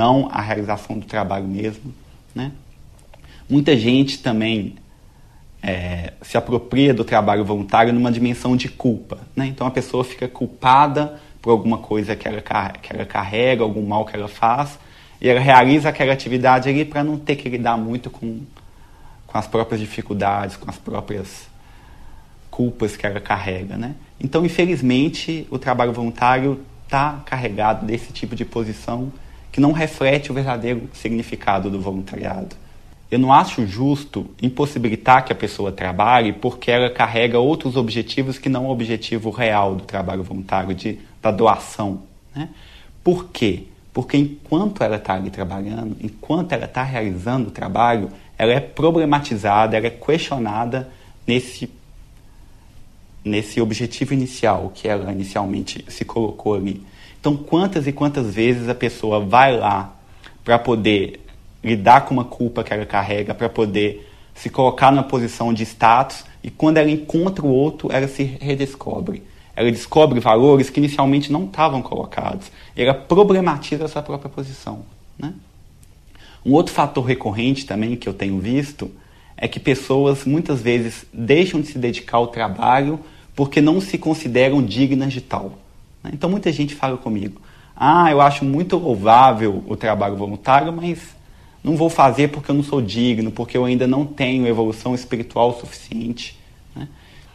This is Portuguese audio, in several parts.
adesão à realização do trabalho mesmo, né? Muita gente também se apropria do trabalho voluntário numa dimensão de culpa, né? Então a pessoa fica culpada por alguma coisa que ela carrega, algum mal que ela faz, e ela realiza aquela atividade ali para não ter que lidar muito com as próprias dificuldades, com as próprias culpas que ela carrega, né? Então, infelizmente, o trabalho voluntário está carregado desse tipo de posição que não reflete o verdadeiro significado do voluntariado. Eu não acho justo impossibilitar que a pessoa trabalhe porque ela carrega outros objetivos que não o objetivo real do trabalho voluntário, da doação, né? Por quê? Porque enquanto ela está ali trabalhando, enquanto ela está realizando o trabalho, ela é problematizada, ela é questionada nesse objetivo inicial que ela inicialmente se colocou ali. Então, quantas e quantas vezes a pessoa vai lá para poder lidar com uma culpa que ela carrega, para poder se colocar numa posição de status, e quando ela encontra o outro, ela se redescobre. Ela descobre valores que inicialmente não estavam colocados. E ela problematiza a sua própria posição, né? Um outro fator recorrente também que eu tenho visto é que pessoas muitas vezes deixam de se dedicar ao trabalho porque não se consideram dignas de tal, né? Então muita gente fala comigo: eu acho muito louvável o trabalho voluntário, mas não vou fazer porque eu não sou digno, porque eu ainda não tenho evolução espiritual suficiente, né?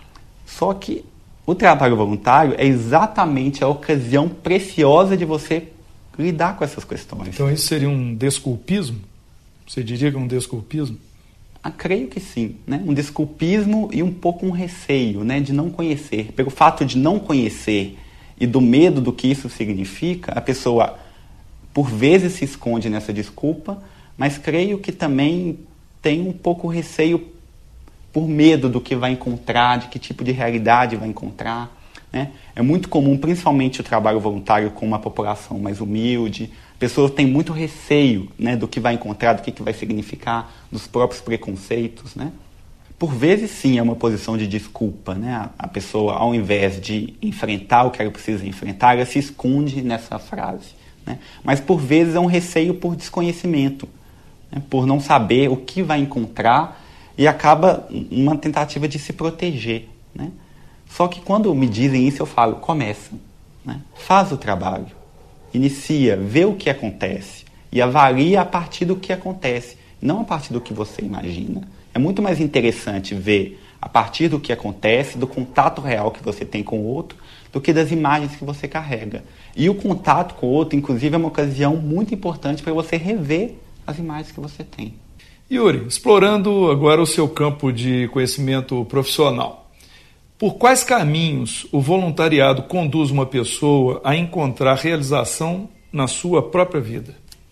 Só que o trabalho voluntário é exatamente a ocasião preciosa de você lidar com essas questões. Então isso seria um desculpismo? Você diria que é um desculpismo? Creio que sim, né? Um desculpismo e um pouco um receio, né, de não conhecer. Pelo fato de não conhecer e do medo do que isso significa, a pessoa por vezes se esconde nessa desculpa, mas creio que também tem um pouco receio por medo do que vai encontrar, de que tipo de realidade vai encontrar, né? É muito comum, principalmente o trabalho voluntário com uma população mais humilde, pessoas têm muito receio, né, do que vai encontrar, do que vai significar, dos próprios preconceitos, né? Por vezes, sim, é uma posição de desculpa, né? A pessoa, ao invés de enfrentar o que ela precisa enfrentar, ela se esconde nessa frase, né? Mas, por vezes, é um receio por desconhecimento, né? Por não saber o que vai encontrar, e acaba uma tentativa de se proteger, né? Só que quando me dizem isso, eu falo: começa, né? Faz o trabalho, inicia, vê o que acontece e avalia a partir do que acontece, não a partir do que você imagina. É muito mais interessante ver a partir do que acontece, do contato real que você tem com o outro, do que das imagens que você carrega. E o contato com o outro, inclusive, é uma ocasião muito importante para você rever as imagens que você tem. Yuri, explorando agora o seu campo de conhecimento profissional, por quais caminhos o voluntariado conduz uma pessoa a encontrar realização na sua própria vida?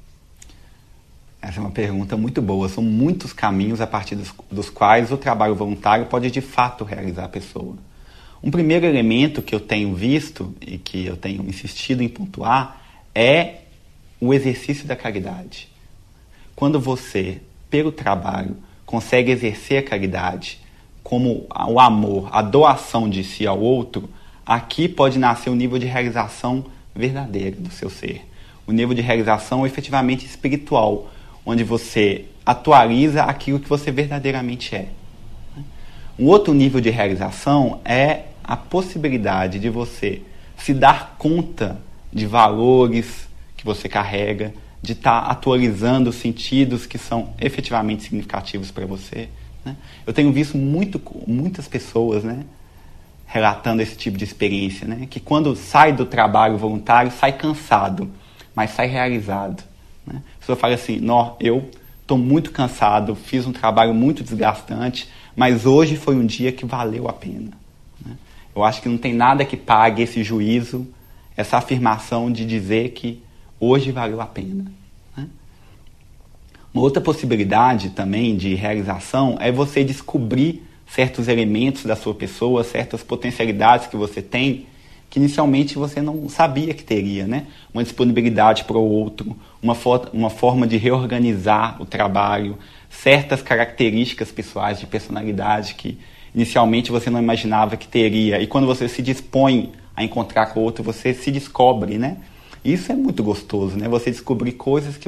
Essa é uma pergunta muito boa. São muitos caminhos a partir dos quais o trabalho voluntário pode de fato realizar a pessoa. Um primeiro elemento que eu tenho visto e que eu tenho insistido em pontuar é o exercício da caridade. Quando você, pelo trabalho, consegue exercer a caridade como o amor, a doação de si ao outro, aqui pode nascer um nível de realização verdadeira do seu ser. O nível de realização efetivamente espiritual, onde você atualiza aquilo que você verdadeiramente é. Um outro nível de realização é a possibilidade de você se dar conta de valores que você carrega, de estar atualizando os sentidos que são efetivamente significativos para você, né? Eu tenho visto muitas pessoas, né, relatando esse tipo de experiência, né, que quando sai do trabalho voluntário, sai cansado, mas sai realizado, né? A pessoa fala assim: eu estou muito cansado, fiz um trabalho muito desgastante, mas hoje foi um dia que valeu a pena, né? Eu acho que não tem nada que pague esse juízo, essa afirmação de dizer que hoje valeu a pena, né? Uma outra possibilidade também de realização é você descobrir certos elementos da sua pessoa, certas potencialidades que você tem, que inicialmente você não sabia que teria, né? Uma disponibilidade para o outro, uma forma de reorganizar o trabalho, certas características pessoais de personalidade que inicialmente você não imaginava que teria. E quando você se dispõe a encontrar com o outro, você se descobre, né? Isso é muito gostoso, né? Você descobrir coisas que